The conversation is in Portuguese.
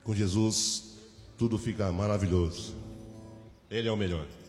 Com Jesus, tudo fica maravilhoso. Ele é o melhor.